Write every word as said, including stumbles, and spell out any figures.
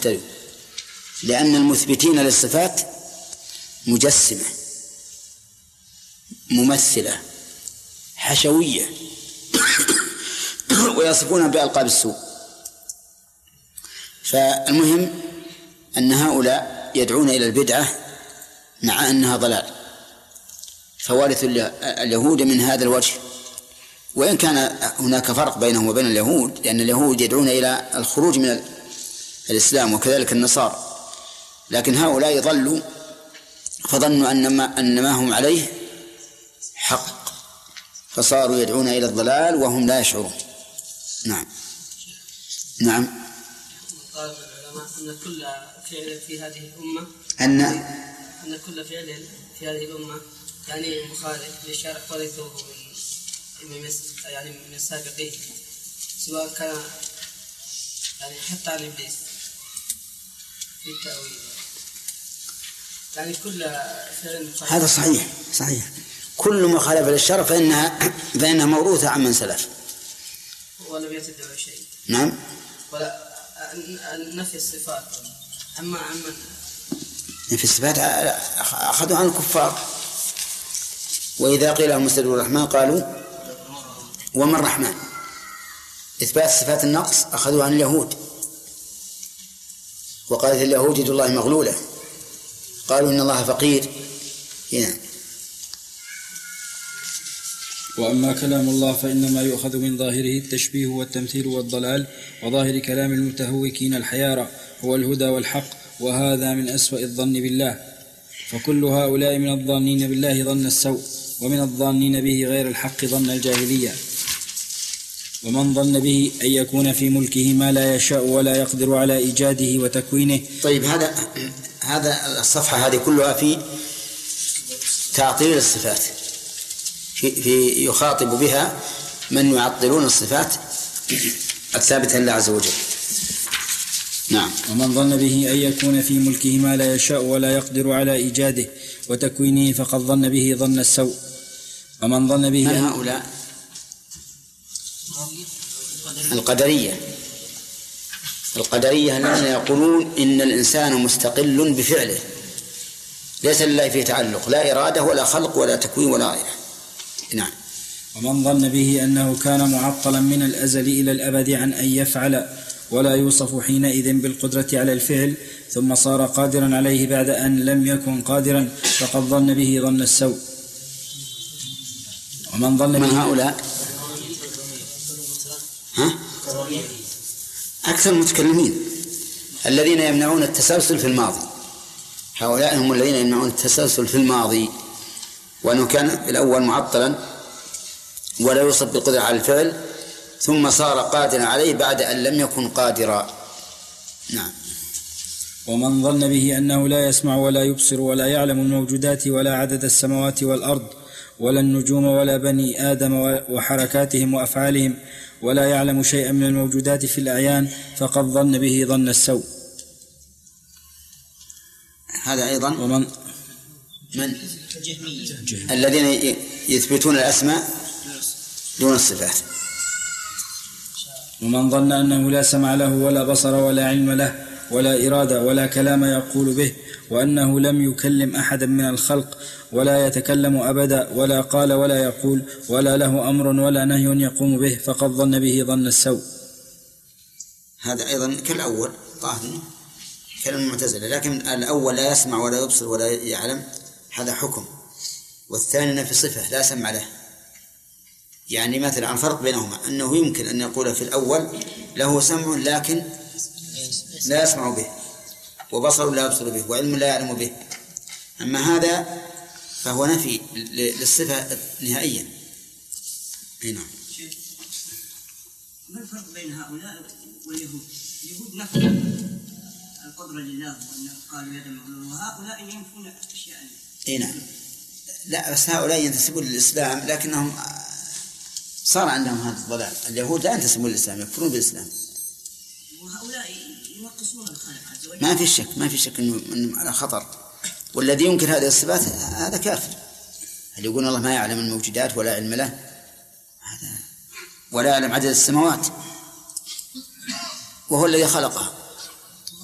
احتروا، لأن المثبتين للصفات مجسمة ممثلة حشوية ويصفونها بألقاب السوء. فالمهم أن هؤلاء يدعون إلى البدعة مع أنها ضلال، فوارث اليهود من هذا الوجه، وإن كان هناك فرق بينهم وبين اليهود، لأن اليهود يدعون إلى الخروج من الإسلام وكذلك النصارى، لكن هؤلاء ضلوا فظنوا أن ما, أن ما هم عليه حق، فصاروا يدعون إلى الضلال وهم لا يشعرون. نعم نعم. قال العلماء أن كل فعل في هذه الأمة أن أن كل فعل في هذه الأمة يعني مخالف للشرع ورثه من يعني من السابقين، سواء كان يعني حتى عن إبليس في التأويل، يعني كل فعل مخالف. هذا صحيح صحيح، كل ما خالف للشرع فإنها فإنها موروثة عن من سلف ولم يتدعوا شيء. نعم. ولا نفي الصفات أما عمن في الصفات أخذوا عن الكفار، وإذا قيل لهم استجيبوا الرحمن قالوا وما الرحمن. إثبات صفات النقص أخذوا عن اليهود، وقالت اليهود يد الله مغلولة، قالوا إن الله فقير. هنا وأما كلام الله فإنما يؤخذ من ظاهره التشبيه والتمثيل والضلال، وظاهر كلام المتهوكين الحيارى هو الهدى والحق، وهذا من أسوأ الظن بالله. فكل هؤلاء من الظانين بالله ظن السوء، ومن الظانين به غير الحق ظن الجاهلية. ومن ظن به أن يكون في ملكه ما لا يشاء ولا يقدر على إيجاده وتكوينه. طيب هذا هذا الصفحة هذه كلها في تعطيل الصفات، في, في يخاطب بها من يعطلون الصفات الثابتة لله عز وجل. نعم. ومن ظن به أن يكون في ملكه ما لا يشاء ولا يقدر على إيجاده وتكوينه فقد ظن به ظن السوء. ومن ظن به من هؤلاء؟ القدرية. القدرية الذين يقولون إن الإنسان مستقل بفعله، ليس لله فيه تعلق، لا إرادة ولا خلق ولا تكوين ولا غيره. نعم. ومن ظن به أنه كان معطلا من الأزل إلى الأبد عن أن يفعل ولا يوصف حينئذ بالقدرة على الفعل ثم صار قادرا عليه بعد أن لم يكن قادرا فقد ظن به ظن السوء. ومن ظن من هؤلاء؟ ها؟ أكثر المتكلمين الذين يمنعون التسلسل في الماضي، هؤلاء هم الذين يمنعون التسلسل في الماضي، وأنه كان الأول معطلا ولا يوصف بالقدرة على الفعل ثم صار قادرا عليه بعد أن لم يكن قادرا. نعم. ومن ظن به أنه لا يسمع ولا يبصر ولا يعلم الموجودات ولا عدد السماوات والأرض ولا النجوم ولا بني آدم وحركاتهم وأفعالهم ولا يعلم شيئا من الموجودات في الأعيان فقد ظن به ظن السوء. هذا أيضا. ومن من الذين يثبتون الأسماء دون الصفات. ومن ظن أنه لا سمع له ولا بصر ولا علم له ولا إرادة ولا كلام يقول به، وأنه لم يكلم أحدا من الخلق ولا يتكلم أبدا ولا قال ولا يقول ولا له أمر ولا نهي يقوم به فقد ظن به ظن السوء. هذا أيضا كالأول طاهر كلام المعتزلة، لكن الأول لا يسمع ولا يبصر ولا يعلم هذا حكم، والثاني نفي صفة لا سمع له. يعني مثلا الفرق بينهما أنه يمكن أن يقول في الأول له سمع لكن لا يسمع به، وبصر لا يبصر به، وعلم لا يعلم به. أما هذا فهو نفي للصفة نهائيا. نعم. ما الفرق بين هؤلاء واليهود؟ اليهود نفوا القدرة لله وأنه قالوا يد مغلولة، وهؤلاء ينفون أشياء. إيه نعم. لا بس هؤلاء ينتسبون للإسلام لكنهم صار عندهم هذا الضلال. اليهود لا ينتسبون للإسلام، يكفرون بالإسلام. وهؤلاء ينقصون الخالق عز وجل. ما في شك ما في شك إنه إنه على خطر، والذي ينكر هذه الصفات هذا كافر. هل يقول الله ما يعلم الموجودات ولا علم له، هذا ولا يعلم عدد السماوات وهو الذي خلقها.